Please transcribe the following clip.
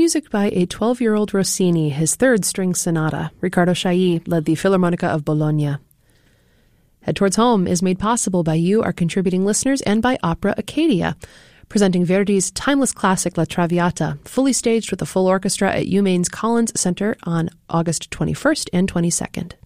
music by a 12-year-old Rossini, his third string sonata. Riccardo Chailly led the Philharmonica of Bologna. Head Towards Home is made possible by you, our contributing listeners, and by Opera Acadia, presenting Verdi's timeless classic La Traviata, fully staged with a full orchestra at UMaine's Collins Center on August 21st and 22nd.